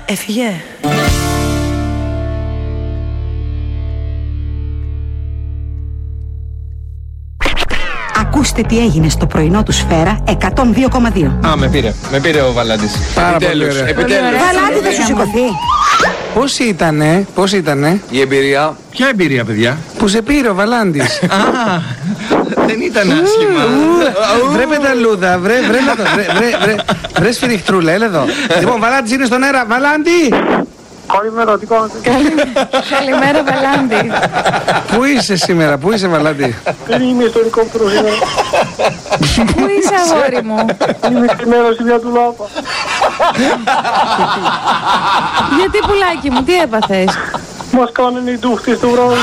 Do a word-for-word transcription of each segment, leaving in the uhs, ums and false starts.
Έφυγε. Ακούστε τι έγινε στο πρωινό του Σφαίρα εκατόν δύο κόμμα δύο. Α, με πήρε. Με πήρε ο Βαλάντης. Πάρα επιτέλους, πολύ ωραία. επιτέλους. Βαλάντη, θα σου σηκωθεί. Πώς ήτανε, πώς ήτανε Η εμπειρία. Ποια εμπειρία, παιδιά? που σε πήρε ο Βαλάντης? Α, δεν ήταν άσχημα. Βρε πεταλούδα, βρε, βρε, να το, βρε, βρε, βρε, βρε σφυριχτρούλα, έλα εδώ. Λοιπόν, Βαλάντης είναι στον αέρα. Βαλάντη! Καλημέρα, τι κάνετε? Καλημέρα, Βαλάντη. Πού είσαι σήμερα, πού είσαι Βαλάντη? Δεν είμαι στο ελικόπτερο σήμερα. Πού είσαι, αγόρι μου? Είμαι σήμερα στη Βιά του Λάπα. Γιατί, πουλάκι μου, τι έπαθες? Μας κάνανε οι ντούχτες το βράδυ.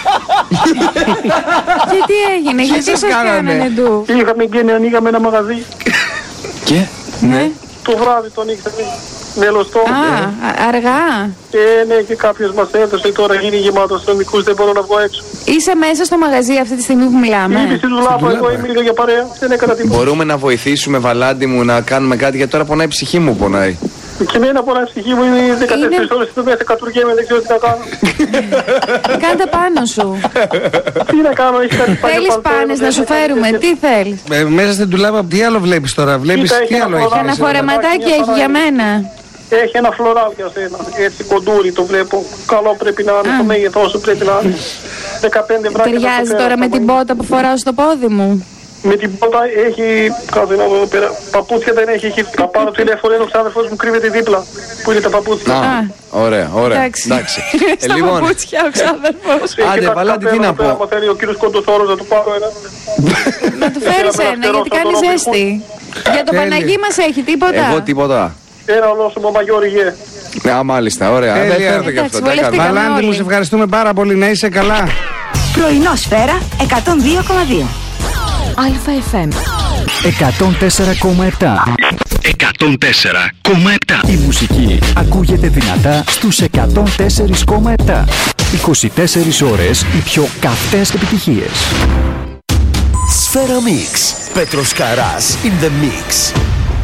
Και τι έγινε, γιατί σας σας κάνανε? κάνανε ντου? Είχαμε γίνει, ανοίγαμε ένα μαγαζί. Και? Ναι. Το βράδυ το ανοίξαμε. Μελωστό. Α, α- αργά. Και ναι, και κάποιος μας έδωσε, τώρα γίνει γεμάτο αστυνομικούς, δεν μπορώ να βγω έξω. Είσαι μέσα στο μαγαζί αυτή τη στιγμή που μιλάμε? Είμαι στη Λάπα, εγώ είμαι λίγο για παρέα. Δεν έκανα τίποτα. Μπορούμε να βοηθήσουμε, Βαλάντη μου, να κάνουμε κάτι, γιατί τώρα πονάει η ψυχή μου, πονάει. Και εμένα πονάει η ψυχή μου, είναι δεκατέσσερις ώρες στο μέσα, κατουργέμαι, δεν ξέρω τι να κάνω. Κάντε πάνω σου. Τι να κάνω, έχει κάτι πάλι. Θέλεις πάνες να σου φέρουμε, τι θέλεις? Ε, μέσα στην τουλάπα, τι άλλο βλέπεις τώρα, βλέπεις Κοίτα, τι έχει άλλο ένα έχει? φορά- Ένα φορεματάκι έχει για μένα. Έχει ένα φλωράλ για σένα, έτσι κοντούρι το βλέπω. Καλό πρέπει να είναι, το μέγεθός σου πρέπει να είναι. δεκαπέντε βράδια. Ταιριάζει τώρα με την πότα που φοράω στο πόδι μου? Με την πότα έχει, κάτω να δω πέρα, παπούτσια δεν έχει, έχει θα πάρω τηλέφωνο, είναι ο ξάδερφος μου κρύβεται δίπλα, που είναι τα παπούτσια. Α, ωραία, ωραία. Εντάξει. Εντάξει. Ε, Στα λοιπόν, παπούτσια ο ξάδερφος. Έχει άντε, κάτι Βαλάντη, τι καπέλο να εδώ πέρα, πω. άμα θέλει ο κύριος Κοντοσόρος να του πάρω ένα. Να του φέρεις Ένα ένα, γιατί φτερό κάνει στον ζέστη. Για το Τέλεια. Παναγί μας έχει τίποτα? Εγώ τίποτα. Ένα ολόσωμο μαγιόρι γε. Α, μάλιστα, ωραία. Τέλεια. Δεν φέρετε και αυτό. Εντάξει, τι να κάνουμε. βολευτήκαμε. Βαλάντη μου, όλοι. σε ευχαριστούμε πάρα πολύ, να είσαι καλά. Πρωινό Σφαίρα εκατόν δύο κόμμα δύο. ΑΕΦ. εκατόν τέσσερα κόμμα επτά. εκατόν τέσσερα κόμμα επτά. Η μουσική ακούγεται δυνατά στους εκατόν τέσσερα κόμμα επτά. είκοσι τέσσερις ώρες οι πιο καυτές επιτυχίες. Σφαίρα Mix. Πέτρος Καράς in the mix.